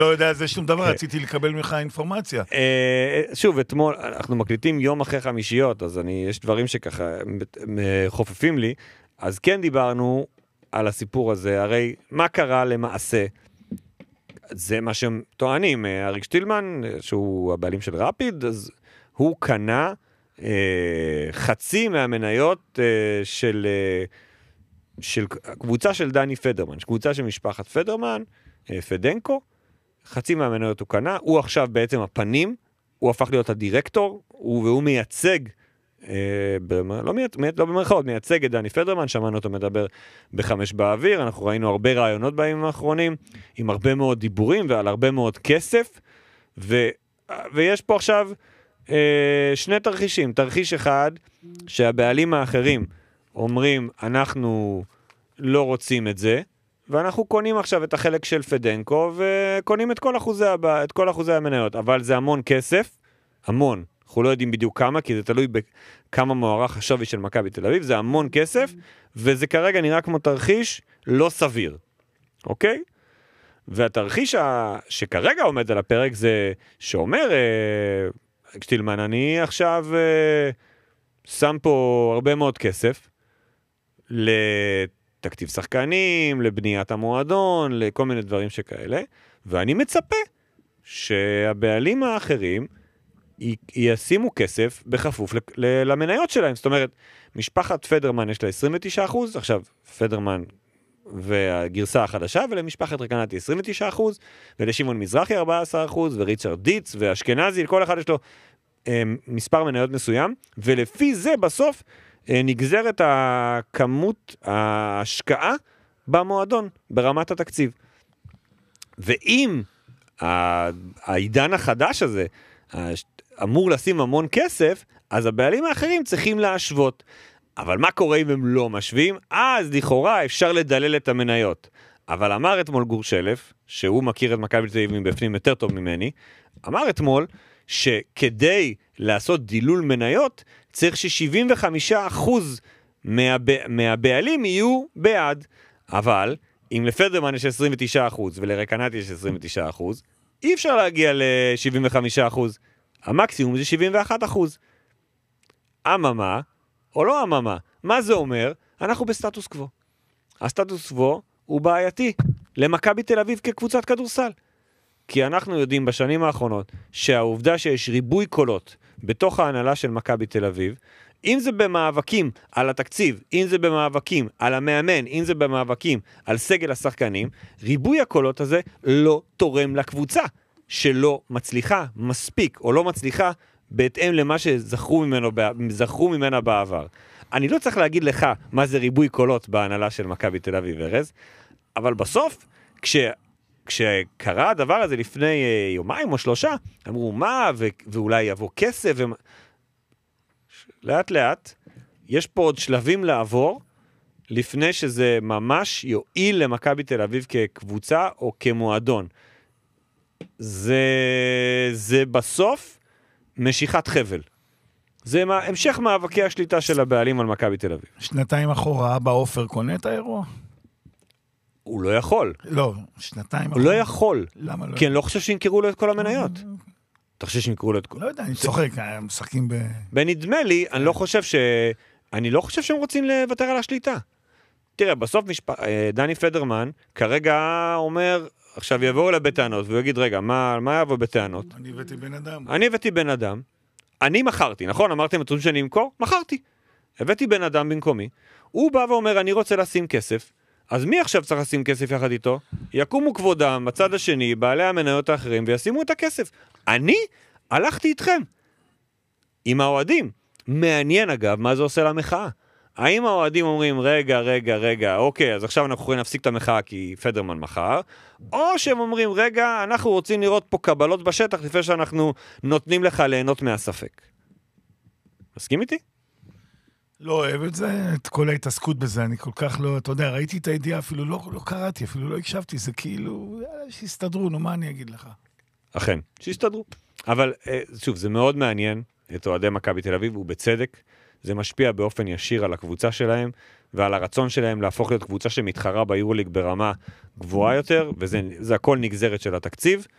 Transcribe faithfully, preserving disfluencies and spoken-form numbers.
לא יודע, זה שום דבר, רציתי לקבל ממך אינפורמציה. שוב, אתמול, אנחנו מקליטים יום אחרי חמישיות, אז אני, יש דברים שככה חופפים לי, אז כן דיברנו על הסיפור הזה, הרי מה קרה למעשה? זה מה שהם טוענים, אריק שטילמן, שהוא הבעלים של רפיד, אז הוא קנה אה, חצי מהמניות אה, של, אה, של קבוצה של דני פדרמן, קבוצה של משפחת פדרמן, אה, פדנקו, חצי מהמניות הוא קנה, הוא עכשיו בעצם הפנים, הוא הפך להיות הדירקטור, הוא, והוא מייצג, אה, במ... לא, מייצ... לא במרכאות, מייצג את דני פדרמן, שמענו אותו מדבר בחמש באוויר, אנחנו ראינו הרבה רעיונות בימים האחרונים, עם הרבה מאוד דיבורים ועל הרבה מאוד כסף, ו... ויש פה עכשיו אה, שני תרחישים, תרחיש אחד, שהבעלים האחרים אומרים, אנחנו לא רוצים את זה, ואנחנו קונים עכשיו את החלק של פדנקו, וקונים את כל אחוזי, את כל אחוזי המניות, אבל זה המון כסף, המון, אנחנו לא יודעים בדיוק כמה, כי זה תלוי בכמה מוערך השווי של מכבי תל אביב, זה המון כסף, וזה כרגע נראה כמו תרחיש לא סביר, אוקיי? והתרחיש שכרגע עומד על הפרק זה שאומר, שטילמן, אני עכשיו שם פה הרבה מאוד כסף לתקציב שחקנים, לבניית המועדון, לכל מיני דברים שכאלה, ואני מצפה שהבעלים האחרים ישימו כסף בחפוף למניות שלהם. זאת אומרת, משפחת פדרמן יש לה עשרים ותשעה אחוז, עכשיו פדרמן והגרסה החדשה, ולמשפחת רקנטי עשרים ותשעה אחוז, ולשימון מזרחי ארבעה עשר אחוז, וריצ'רד דיץ ואשכנזי, כל אחד יש לו אה, מספר מניות מסוים, ולפי זה בסוף אה, נגזרת הכמות ההשקעה במועדון, ברמת התקציב. ואם העידן החדש הזה אמור לשים המון כסף, אז הבעלים האחרים צריכים להשוות. אבל מה קורה אם הם לא משווים? אז לכאורה אפשר לדלל את המניות. אבל אמר אתמול גור שלף, שהוא מכיר את מכבי תל אביב מבפנים יותר טוב ממני, אמר אתמול שכדי לעשות דילול מניות, צריך ש-שבעים וחמישה אחוז מהבע... מהבעלים יהיו בעד. אבל אם לפדרמן יש עשרים ותשעה אחוז ולרקנטי יש עשרים ותשעה אחוז, אי אפשר להגיע ל-שבעים וחמישה אחוז. המקסימום זה שבעים ואחד אחוז. אממה, או לא אממה, מה זה אומר? אנחנו בסטטוס קוו. הסטטוס קוו הוא בעייתי למכבי תל אביב כקבוצת כדורסל. כי אנחנו יודעים בשנים האחרונות שהעובדה שיש ריבוי קולות בתוך ההנהלה של מכבי תל אביב, אם זה במאבקים על התקציב, אם זה במאבקים על המאמן, אם זה במאבקים על סגל השחקנים, ריבוי הקולות הזה לא תורם לקבוצה שלא מצליחה מספיק או לא מצליחה בהתאם למה שזכרו ממנו, זכרו ממנה בעבר. אני לא צריך להגיד לך מה זה ריבוי קולות בהנהלה של מכבי תל אביב ארז, אבל בסוף, כש, כשקרה הדבר הזה לפני יומיים או שלושה, אמרו מה, ו, ואולי יבוא כסף, ו... לאט לאט, יש פה עוד שלבים לעבור, לפני שזה ממש יועיל למכבי תל אביב כקבוצה או כמועדון. זה, זה בסוף משיכת חבל. זה מה, המשך מאבקי השליטה של הבעלים על מכבי תל אביב. שנתיים אחורה, אבא עופר קונה את האירוע? הוא לא יכול. לא, שנתיים הוא אחורה. לא יכול. למה לא? כי אני לא חושב שימכרו לו את כל המניות. אתה חושב שימכרו לו את כל... לא יודע, אני צוחק, הם משחקים ב... בנדמה לי, אני לא חושב ש... אני לא חושב שהם רוצים לוותר על השליטה. תראה, בסוף דני פדרמן כרגע אומר... עכשיו יבואו אליי בטענות, והוא יגיד, רגע, מה, מה יבוא בטענות? אני הבאתי בן אדם. אני הבאתי בן אדם, אני מכרתי, נכון? אמרתם, אתם שאני אמכור? מכרתי. הבאתי בן אדם במקומי, הוא בא ואומר, אני רוצה לשים כסף, אז מי עכשיו צריך לשים כסף יחד איתו? יקומו כבודם, בצד השני, בעלי המניות האחרים, וישימו את הכסף. אני הלכתי איתכם, עם האוהדים. מעניין אגב, מה זה עושה למחאה? האם האוהדים אומרים, רגע, רגע, רגע, אוקיי, אז עכשיו אנחנו יכולים להפסיק את המחאה כי פדרמן מחר, או שהם אומרים, רגע, אנחנו רוצים לראות פה קבלות בשטח, לפני שאנחנו נותנים לך ליהנות מהספק. מסכים איתי? לא אוהב את זה, את כל ההתעסקות בזה, אני כל כך לא, אתה יודע, ראיתי את הידיעה, אפילו לא, לא קראתי, אפילו לא הקשבתי, זה כאילו, שיסתדרו, נו, מה אני אגיד לך? אכן, שיסתדרו. אבל, שוב, זה מאוד מעניין, את אוהדי מכבי תל אביב, ובצדק, זה משפיע באופן ישיר על הקבוצה שלהם, ועל הרצון שלהם להפוך להיות קבוצה שמתחרה ביורוליג ברמה גבוהה יותר, וזה זה הכל נגזרת של התקציב,